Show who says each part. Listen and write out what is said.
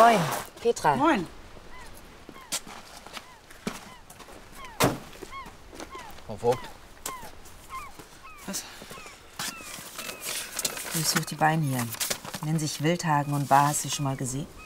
Speaker 1: Moin, Petra.
Speaker 2: Moin.
Speaker 3: Frau Vogt.
Speaker 2: Was?
Speaker 1: Ich suche die Beine hier. Nennen sich Wildhagen und Bar. Hast du schon mal gesehen?